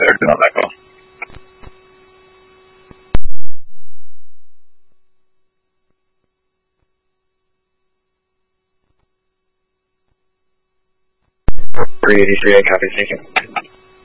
Erickson on that call. Three 83, copy, thank you.